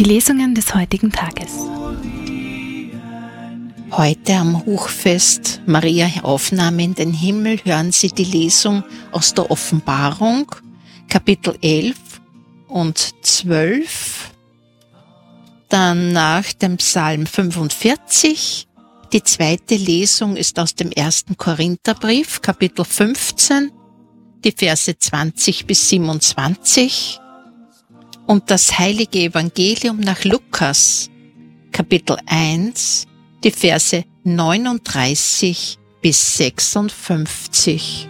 Die Lesungen des heutigen Tages. Heute am Hochfest Maria Aufnahme in den Himmel hören Sie die Lesung aus der Offenbarung, Kapitel 11 und 12. Dann nach dem Psalm 45. Die zweite Lesung ist aus dem 1. Korintherbrief, Kapitel 15, die Verse 20 bis 27. Und das heilige Evangelium nach Lukas, Kapitel 1, die Verse 39 bis 56.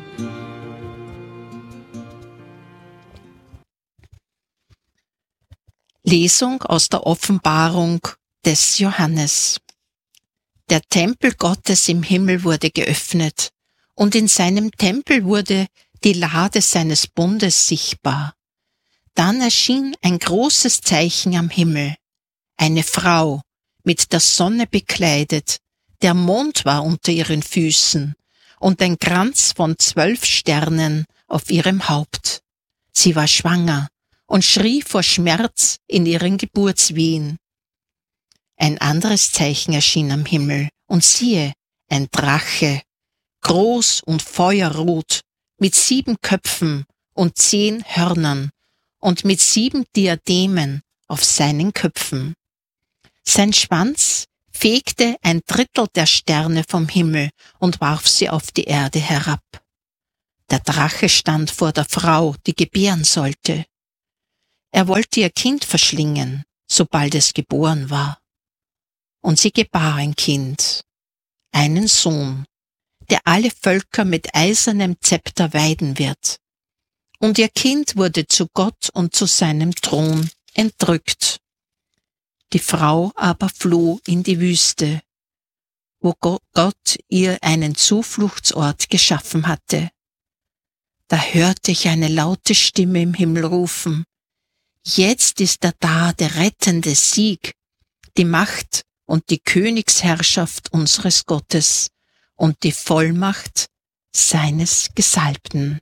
Lesung aus der Offenbarung des Johannes. Der Tempel Gottes im Himmel wurde geöffnet, und in seinem Tempel wurde die Lade seines Bundes sichtbar. Dann erschien ein großes Zeichen am Himmel, eine Frau, mit der Sonne bekleidet, der Mond war unter ihren Füßen und ein Kranz von 12 Sternen auf ihrem Haupt. Sie war schwanger und schrie vor Schmerz in ihren Geburtswehen. Ein anderes Zeichen erschien am Himmel, und siehe, ein Drache, groß und feuerrot, mit 7 Köpfen und 10 Hörnern und mit 7 Diademen auf seinen Köpfen. Sein Schwanz fegte ein Drittel der Sterne vom Himmel und warf sie auf die Erde herab. Der Drache stand vor der Frau, die gebären sollte. Er wollte ihr Kind verschlingen, sobald es geboren war. Und sie gebar ein Kind, einen Sohn, der alle Völker mit eisernem Zepter weiden wird. Und ihr Kind wurde zu Gott und zu seinem Thron entrückt. Die Frau aber floh in die Wüste, wo Gott ihr einen Zufluchtsort geschaffen hatte. Da hörte ich eine laute Stimme im Himmel rufen: Jetzt ist er da, der rettende Sieg, die Macht und die Königsherrschaft unseres Gottes und die Vollmacht seines Gesalbten.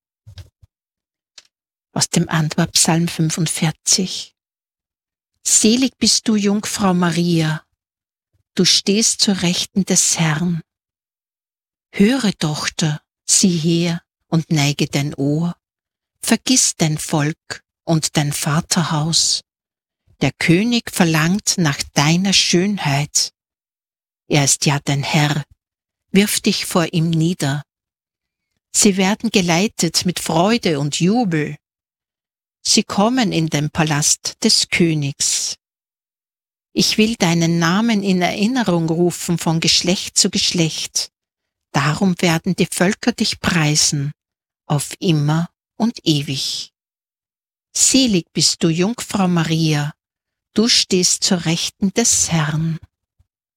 Aus dem Antwortpsalm 45. Selig bist du, Jungfrau Maria, du stehst zur Rechten des Herrn. Höre, Tochter, sieh her und neige dein Ohr, vergiss dein Volk und dein Vaterhaus. Der König verlangt nach deiner Schönheit. Er ist ja dein Herr, wirf dich vor ihm nieder. Sie werden geleitet mit Freude und Jubel. Sie kommen in den Palast des Königs. Ich will deinen Namen in Erinnerung rufen von Geschlecht zu Geschlecht. Darum werden die Völker dich preisen, auf immer und ewig. Selig bist du, Jungfrau Maria, du stehst zur Rechten des Herrn.